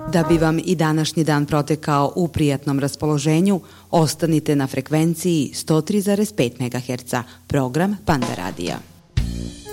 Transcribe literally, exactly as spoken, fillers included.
Da bi vam i današnji dan protekao u prijatnom raspoloženju, ostanite na frekvenciji sto tri zarez pet megaherca, program Panda radija.